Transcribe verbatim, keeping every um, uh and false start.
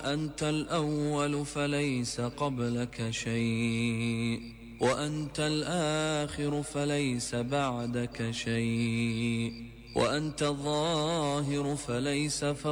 أنت الأول فليس قبلك شيء، وأنت الآخر فليس بعدك شيء، وأنت الظاهر فليس فوقك